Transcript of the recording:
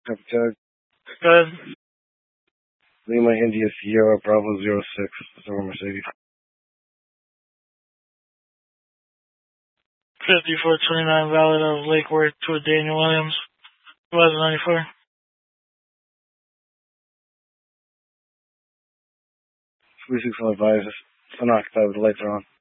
Copy tag. Good. Lima India Sierra Bravo 06. Silver Mercedes. 5429 valid of Lake Worth to Daniel Williams. 2094. 36 on advisors. Unoccupied with the lights are on.